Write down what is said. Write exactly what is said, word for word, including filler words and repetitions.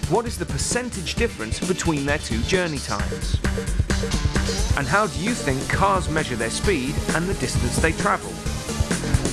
What is the percentage difference between their two journey times? And how do you think cars measure their speed and the distance they travel?